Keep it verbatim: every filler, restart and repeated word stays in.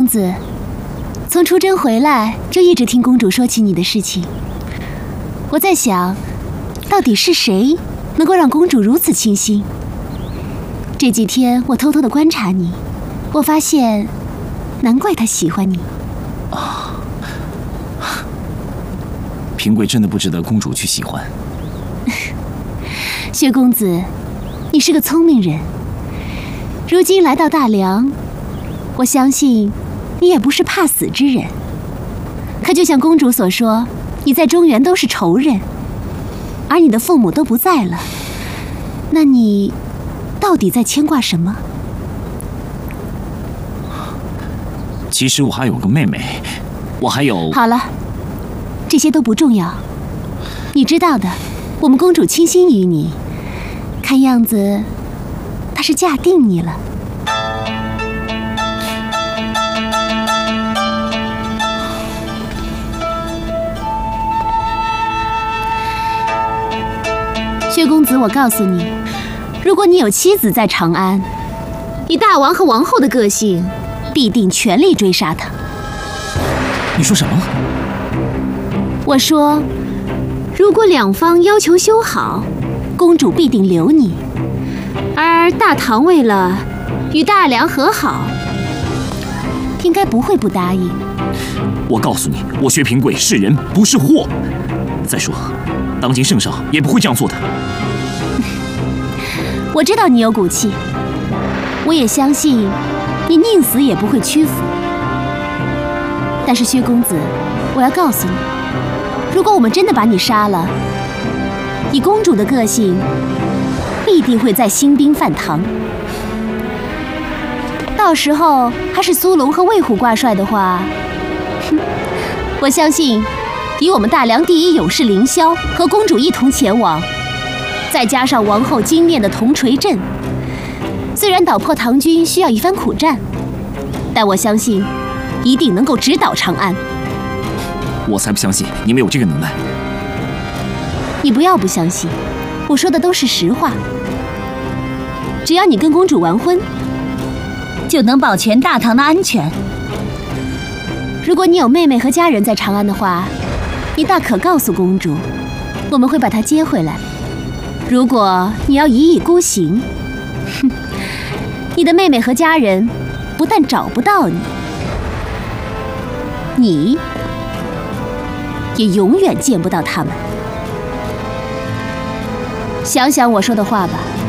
子，从出征回来就一直听公主说起你的事情。我在想，到底是谁能够让公主如此倾心？这几天我偷偷的观察你，我发现，难怪她喜欢你。 啊，平贵真的不值得公主去喜欢。 薛公子，你是个聪明人，如今来到大梁，我相信你也不是怕死之人。可就像公主所说，你在中原都是仇人，而你的父母都不在了，那你到底在牵挂什么？ 其实我还有个妹妹，我还有…… 好了，这些都不重要。你知道的，我们公主倾心于你，看样子她是嫁定你了。薛公子，我告诉你，如果你有妻子在长安，以大王和王后的个性，必定全力追杀他。 你说什么？ 我说，如果两方要求修好，公主必定留你；而大唐为了与大梁和好，应该不会不答应。 我告诉你，我薛平贵是人不是货。再说，当今圣上也不会这样做的。 我知道你有骨气，我也相信你宁死也不会屈服。但是薛公子，我要告诉你，如果我们真的把你杀了，以公主的个性，必定会再兴兵犯唐。到时候还是苏龙和魏虎挂帅的话，哼，我相信以我们大梁第一勇士凌霄和公主一同前往，再加上王后精炼的铜锤阵，虽然捣破唐军需要一番苦战，但我相信一定能够直捣长安。 我才不相信你们有这个能耐。 你不要不相信，我说的都是实话。只要你跟公主完婚，就能保全大唐的安全。如果你有妹妹和家人在长安的话，你大可告诉公主，我们会把她接回来。如果你要一意孤行，哼，你的妹妹和家人不但找不到你，你也永远见不到他们。想想我说的话吧。